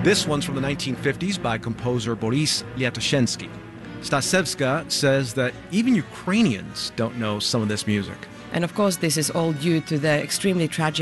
This one's from the 1950s by composer Boris Lyatoshenski. Stasevska says that even Ukrainians don't know some of this music. And of course, this is all due to the extremely tragic